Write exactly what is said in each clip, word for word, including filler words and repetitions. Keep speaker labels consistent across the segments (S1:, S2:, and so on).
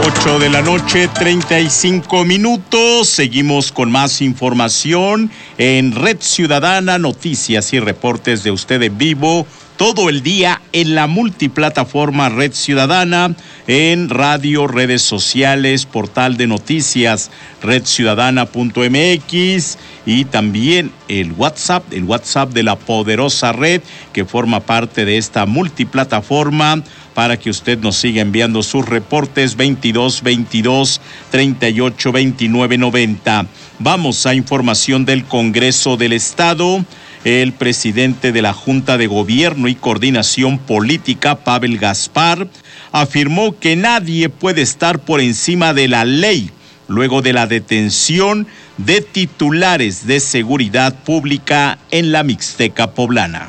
S1: ocho de la noche, treinta y cinco minutos. Seguimos con más información en Red Ciudadana, noticias y reportes de usted en vivo todo el día en la multiplataforma Red Ciudadana, en radio, redes sociales, portal de noticias red ciudadana punto m x y también el WhatsApp, el WhatsApp de la poderosa red que forma parte de esta multiplataforma para que usted nos siga enviando sus reportes veintidós veintidós treinta y ocho veintinueve noventa. Vamos a información del Congreso del Estado. El presidente de la Junta de Gobierno y Coordinación Política, Pavel Gaspar, afirmó que nadie puede estar por encima de la ley luego de la detención de titulares de seguridad pública en la Mixteca poblana.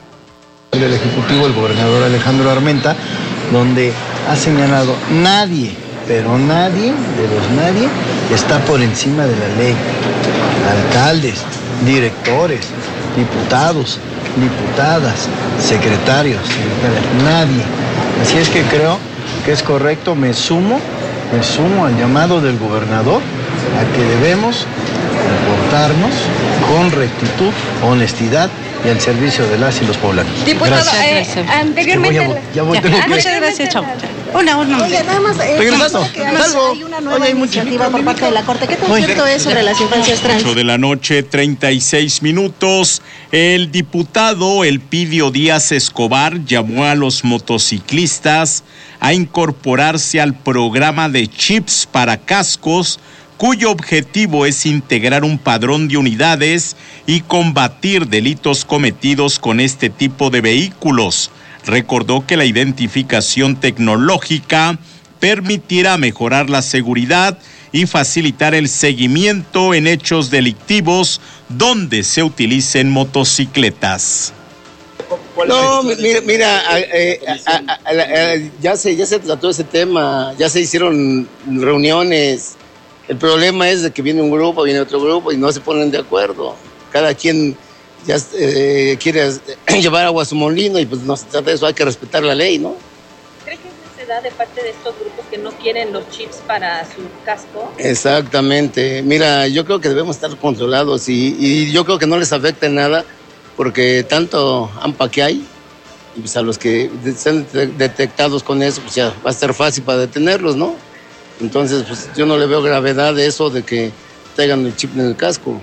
S2: Del Ejecutivo, el gobernador Alejandro Armenta, donde ha señalado nadie, pero nadie, de los nadie, está por encima de la ley. Alcaldes, directores, diputados, diputadas, secretarios, secretarias, nadie. Así es que creo que es correcto, me sumo, me sumo al llamado del gobernador a que debemos comportarnos con rectitud, honestidad y al servicio de las y los poblanos.
S3: Diputado, eh, anteriormente...
S2: Voy a, ya voy, tengo
S3: ya,
S2: que...
S3: Muchas gracias, chao. Una, una.
S4: Oye, nada más... Eh,
S2: Regresando,
S4: que hay, hay una nueva
S2: Oye, hay
S4: iniciativa
S2: mucha...
S4: por parte de la Corte. ¿Qué tan
S2: Oye.
S4: cierto es sobre las infancias trans?
S1: ocho de la noche, treinta y seis minutos. El diputado Elpidio Díaz Escobar llamó a los motociclistas a incorporarse al programa de chips para cascos, cuyo objetivo es integrar un padrón de unidades y combatir delitos cometidos con este tipo de vehículos. Recordó que la identificación tecnológica permitirá mejorar la seguridad y facilitar el seguimiento en hechos delictivos donde se utilicen motocicletas.
S5: No, mira, mira eh, a, a, a, a, ya se ya se trató ese tema, ya se hicieron reuniones. El problema es de que viene un grupo, viene otro grupo y no se ponen de acuerdo. Cada quien ya eh, quiere llevar agua a su molino y pues no se trata de eso, hay que respetar la ley, ¿no?
S3: ¿Cree que es necedad de parte de estos grupos que no quieren los chips para su casco?
S5: Exactamente. Mira, yo creo que debemos estar controlados y, y yo creo que no les afecta en nada porque tanto AMPA que hay y pues a los que sean detectados con eso, pues ya va a ser fácil para detenerlos, ¿no? Entonces, pues yo no le veo gravedad de eso de que traigan el chip en el casco.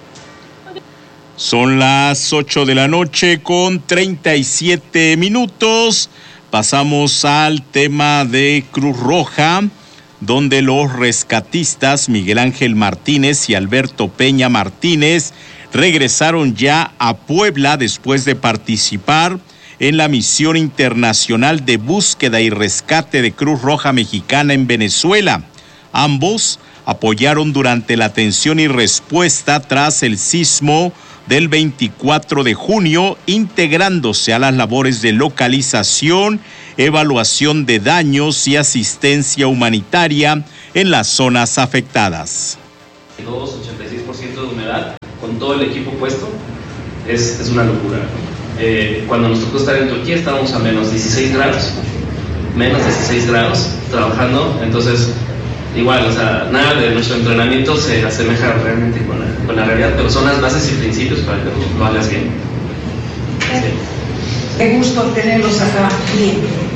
S1: Son las ocho de la noche con treinta y siete minutos. Pasamos al tema de Cruz Roja, donde los rescatistas Miguel Ángel Martínez y Alberto Peña Martínez regresaron ya a Puebla después de participar en la misión internacional de búsqueda y rescate de Cruz Roja Mexicana en Venezuela. Ambos apoyaron durante la atención y respuesta tras el sismo del veinticuatro de junio, integrándose a las labores de localización, evaluación de daños y asistencia humanitaria en las zonas afectadas.
S6: ochenta y seis por ciento de humedad con todo el equipo puesto es, es una locura. Eh, cuando nos tocó estar en Turquía estábamos a menos dieciséis grados, menos dieciséis grados trabajando, entonces igual, o sea, nada de nuestro entrenamiento se asemeja realmente con la, con la realidad, pero son las bases y principios para que lo hagas bien. Sí.
S7: Qué gusto tenerlos acá bien.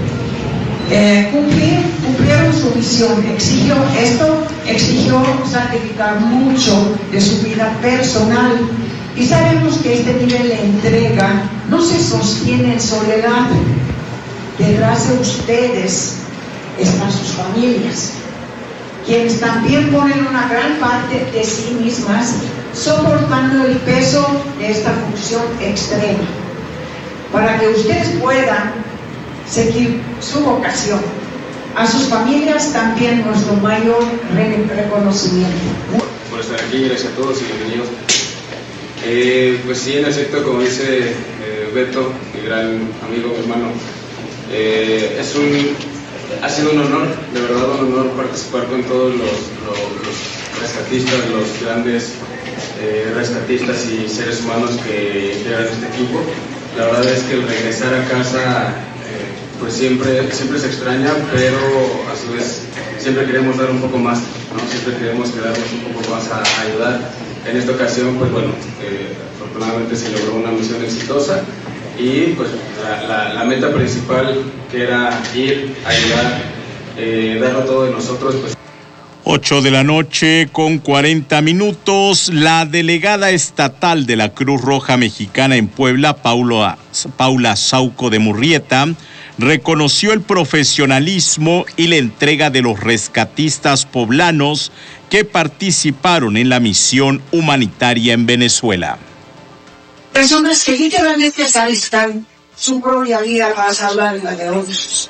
S7: Eh, cumplir, cumplieron su misión, exigió esto, exigió sacrificar mucho de su vida personal. Y sabemos que este nivel de entrega no se sostiene en soledad. Detrás de ustedes están sus familias, quienes también ponen una gran parte de sí mismas, soportando el peso de esta función extrema, para que ustedes puedan seguir su vocación. A sus familias también nuestro mayor reconocimiento.
S8: Por estar aquí, gracias a todos y bienvenidos. Eh, pues sí, en efecto, como dice eh, Beto, mi gran amigo, hermano, eh, es un, ha sido un honor, de verdad un honor participar con todos los, los, los rescatistas, los grandes eh, rescatistas y seres humanos que integran este equipo. La verdad es que el regresar a casa eh, pues siempre, siempre se extraña, pero a su vez siempre queremos dar un poco más, ¿no? Siempre queremos quedarnos un poco más a, a ayudar. En esta ocasión, pues bueno, eh, afortunadamente se logró una misión exitosa y pues la, la, la meta principal, que era ir, ayudar, eh, darlo todo de nosotros, pues.
S1: ocho de la noche con cuarenta minutos. La delegada estatal de la Cruz Roja Mexicana en Puebla, Paula, Paula Sauco de Murrieta, reconoció el profesionalismo y la entrega de los rescatistas poblanos que participaron en la misión humanitaria en Venezuela.
S7: Personas que literalmente arriscan su propia vida para salvar la de otros.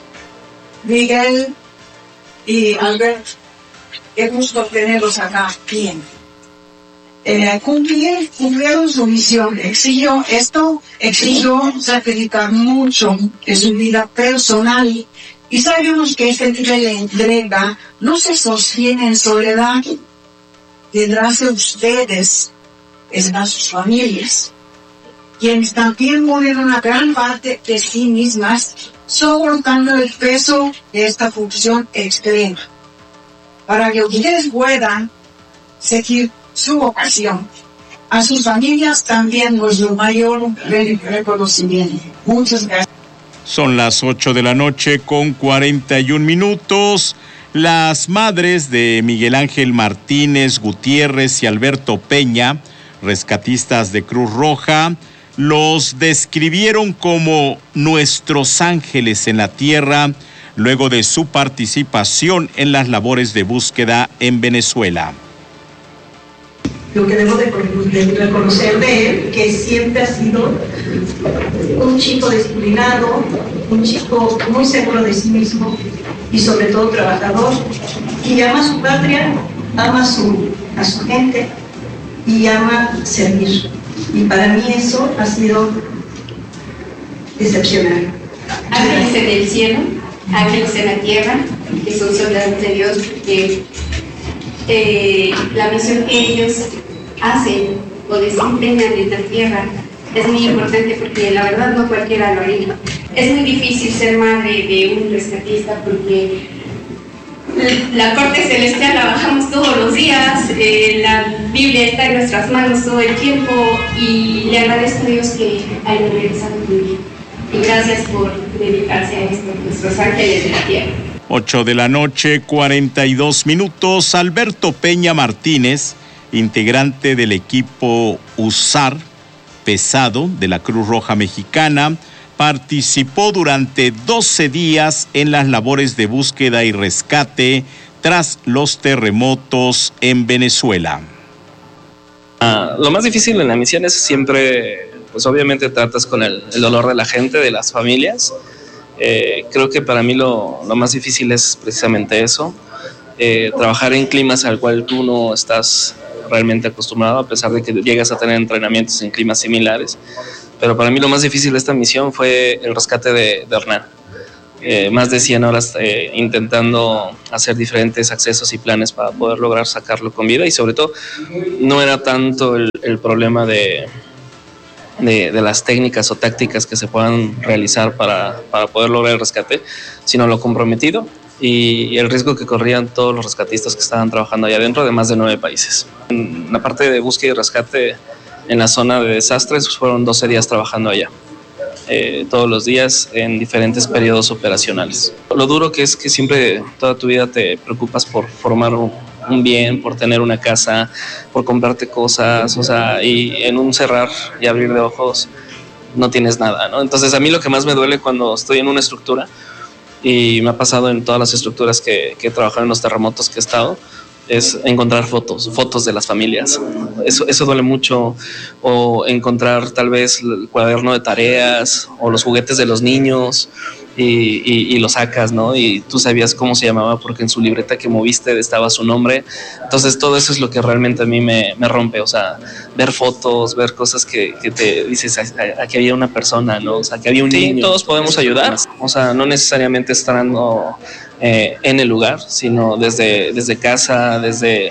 S7: Miguel y Albert, qué gusto tenerlos acá bien. Eh, cumplir, cumplieron su misión. Exigió esto, exigió sacrificar mucho de su vida personal. Y sabemos que este nivel de entrega no se sostiene en soledad. Detrás de ustedes están sus familias, quienes también ponen una gran parte de sí mismas, soportando el peso de esta función extrema, para que ustedes puedan seguir su vocación. A sus familias también nuestro mayor reconocimiento. Muchas gracias.
S1: Son las ocho de la noche con cuarenta y un minutos. Las madres de Miguel Ángel Martínez Gutiérrez y Alberto Peña, rescatistas de Cruz Roja, los describieron como nuestros ángeles en la tierra luego de su participación en las labores de búsqueda en Venezuela.
S9: Lo que debo de, de reconocer de él, que siempre ha sido un chico disciplinado, un chico muy seguro de sí mismo y sobre todo trabajador, y ama a su patria, ama a su, a su gente y ama servir. Y para mí eso ha sido excepcional.
S10: Ángeles en el cielo, ángeles en la tierra, que son soldados de Dios, porque eh, la misión que ellos hacen o desempeñan en la tierra es muy importante, porque la verdad no cualquiera lo haría. Es muy difícil ser madre de un rescatista porque la corte celestial la bajamos todos los días, eh, la Biblia está en nuestras manos todo el tiempo, y le agradezco a Dios que haya regresado conmigo. Y gracias por dedicarse a esto, nuestros ángeles de la tierra.
S1: ocho de la noche, cuarenta y dos minutos. Alberto Peña Martínez, integrante del equipo U S A R pesado de la Cruz Roja Mexicana, participó durante doce días en las labores de búsqueda y rescate tras los terremotos en Venezuela.
S11: Uh, lo más difícil en la misión es siempre, pues obviamente tratas con el, el dolor de la gente, de las familias. Eh, creo que para mí lo, lo más difícil es precisamente eso, eh, trabajar en climas al cual tú no estás realmente acostumbrado, a pesar de que llegas a tener entrenamientos en climas similares. Pero para mí lo más difícil de esta misión fue el rescate de, de Hernán. Eh, más de cien horas eh, intentando hacer diferentes accesos y planes para poder lograr sacarlo con vida, y sobre todo no era tanto el, el problema de, de, de las técnicas o tácticas que se puedan realizar para, para poder lograr el rescate, sino lo comprometido y el riesgo que corrían todos los rescatistas que estaban trabajando allá adentro de más de nueve países. En la parte de búsqueda y rescate en la zona de desastres fueron doce días trabajando allá, eh, todos los días en diferentes periodos operacionales. Lo duro que es que siempre toda tu vida te preocupas por formar un, un bien, por tener una casa, por comprarte cosas, o sea, y en un cerrar y abrir de ojos no tienes nada, ¿no? Entonces a mí lo que más me duele cuando estoy en una estructura, y me ha pasado en todas las estructuras que, que he trabajado en los terremotos que he estado, es encontrar fotos, fotos de las familias. Eso, eso duele mucho. O encontrar tal vez el cuaderno de tareas o los juguetes de los niños y, y, y lo sacas, ¿no? Y tú sabías cómo se llamaba porque en su libreta que moviste estaba su nombre. Entonces todo eso es lo que realmente a mí me, me rompe. O sea, ver fotos, ver cosas que, que te dices, aquí había una persona, ¿no? O sea, que había un sí, niño. Todos podemos ayudar. O sea, no necesariamente estando Eh, en el lugar, sino desde, desde casa, desde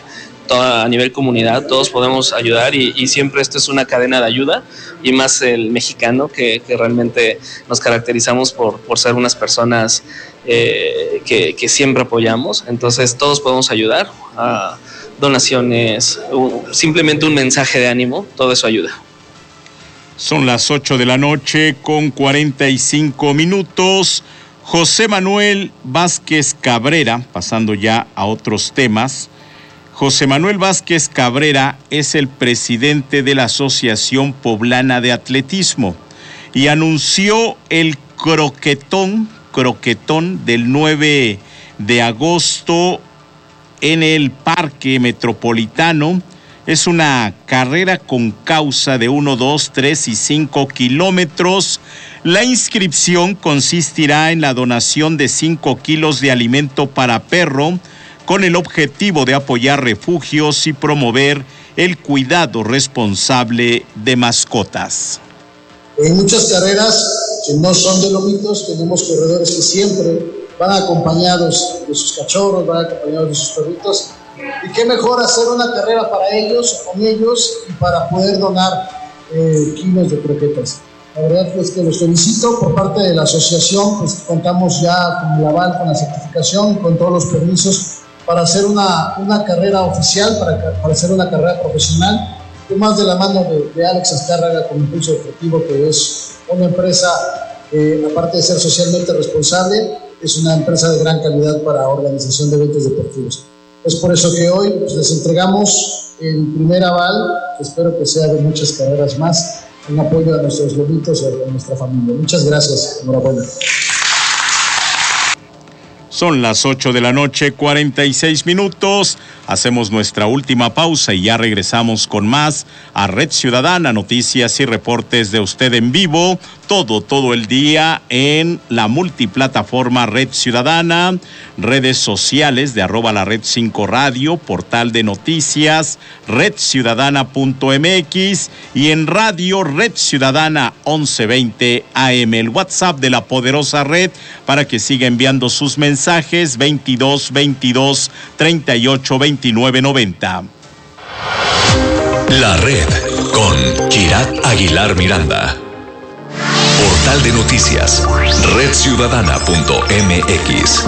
S11: toda, a nivel comunidad, todos podemos ayudar y, y siempre esto es una cadena de ayuda, y más el mexicano que, que realmente nos caracterizamos por, por ser unas personas eh, que, que siempre apoyamos. Entonces todos podemos ayudar, a donaciones, un, simplemente un mensaje de ánimo, todo eso ayuda.
S1: Son las ocho de la noche con cuarenta y cinco minutos. José Manuel Vázquez Cabrera, pasando ya a otros temas. José Manuel Vázquez Cabrera es el presidente de la Asociación Poblana de Atletismo y anunció el croquetón, croquetón del nueve de agosto en el Parque Metropolitano. Es una carrera con causa de uno, dos, tres y cinco kilómetros. La inscripción consistirá en la donación de cinco kilos de alimento para perro con el objetivo de apoyar refugios y promover el cuidado responsable de mascotas.
S12: En muchas carreras que no son de lomitos, tenemos corredores que siempre van acompañados de sus cachorros, van acompañados de sus perritos. Y qué mejor hacer una carrera para ellos, con ellos, y para poder donar eh, kilos de croquetas. La verdad es que los felicito. Por parte de la asociación, pues contamos ya con el aval, con la certificación, con todos los permisos para hacer una, una carrera oficial, para, para hacer una carrera profesional, y más de la mano de, de Alex Azcárraga con Impulso Deportivo, que es una empresa, eh, aparte de ser socialmente responsable, es una empresa de gran calidad para organización de eventos deportivos. Es por eso que hoy pues, les entregamos el primer aval, que espero que sea de muchas carreras más, en apoyo a nuestros lomitos y a nuestra familia. Muchas gracias, enhorabuena.
S1: Son las ocho de la noche, cuarenta y seis minutos. Hacemos nuestra última pausa y ya regresamos con más a Red Ciudadana, noticias y reportes de usted en vivo, todo, todo el día en la multiplataforma Red Ciudadana, redes sociales de arroba la Red cinco Radio, portal de noticias, red ciudadana punto m x y en radio Red Ciudadana once veinte A M, el WhatsApp de la poderosa red para que siga enviando sus mensajes veintidós veintidós treinta y ocho veintinueve noventa.
S13: La Red con Kirat Aguilar Miranda. Portal de noticias, red ciudadana punto m x.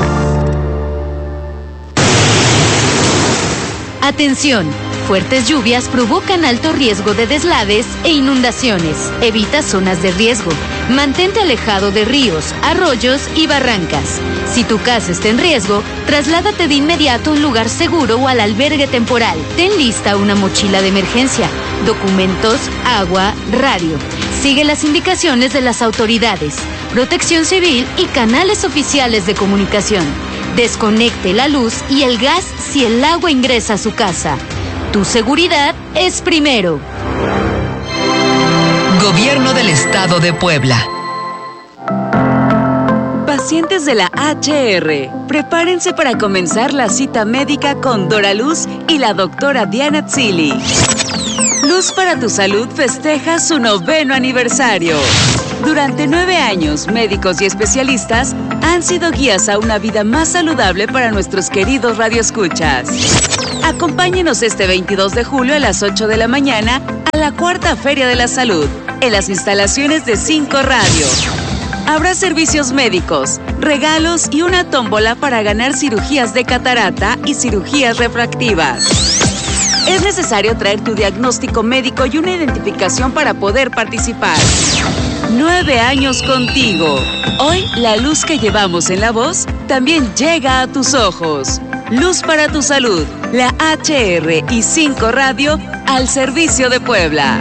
S14: Atención, fuertes lluvias provocan alto riesgo de deslaves e inundaciones. Evita zonas de riesgo. Mantente alejado de ríos, arroyos y barrancas. Si tu casa está en riesgo, trasládate de inmediato a un lugar seguro o al albergue temporal. Ten lista una mochila de emergencia, documentos, agua, radio. Sigue las indicaciones de las autoridades, Protección Civil y canales oficiales de comunicación. Desconecte la luz y el gas si el agua ingresa a su casa. Tu seguridad es primero.
S15: Gobierno del Estado de Puebla.
S16: Pacientes de la H R, prepárense para comenzar la cita médica con Dora Luz y la doctora Diana Tzili. Luz para tu Salud festeja su noveno aniversario. Durante nueve años, médicos y especialistas han sido guías a una vida más saludable para nuestros queridos radioescuchas. Acompáñenos este veintidós de julio a las ocho de la mañana a la Cuarta Feria de la Salud, en las instalaciones de cinco Radio. Habrá servicios médicos, regalos y una tómbola para ganar cirugías de catarata y cirugías refractivas. Es necesario traer tu diagnóstico médico y una identificación para poder participar. Nueve años contigo. Hoy, la luz que llevamos en la voz también llega a tus ojos. Luz para tu Salud, la H R y cinco Radio al servicio de Puebla.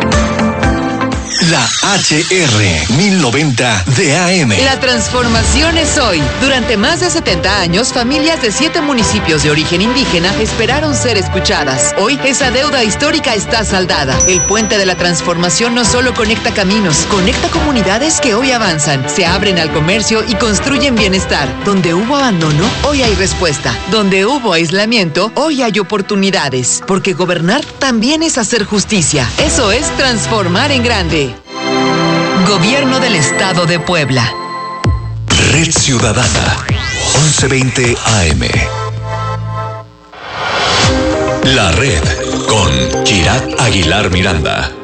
S13: La H R mil noventa de A M.
S15: La transformación es hoy. Durante más de setenta años, familias de siete municipios de origen indígena esperaron ser escuchadas. Hoy, esa deuda histórica está saldada. El puente de la transformación no solo conecta caminos, conecta comunidades que hoy avanzan, se abren al comercio y construyen bienestar. Donde hubo abandono, hoy hay respuesta. Donde hubo aislamiento, hoy hay oportunidades. Porque gobernar también es hacer justicia. Eso es transformar en grande. Gobierno del Estado de Puebla.
S13: Red Ciudadana, once veinte A M. La Red con Kirat Aguilar Miranda.